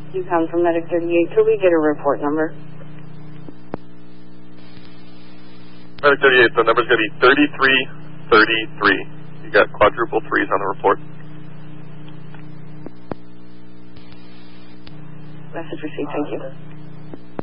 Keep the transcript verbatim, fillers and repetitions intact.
You come from Medic thirty-eight. Could we get a report number? Medic thirty-eight, the number's going to be thirty-three thirty-three. You got quadruple threes on the report. Message received, thank you.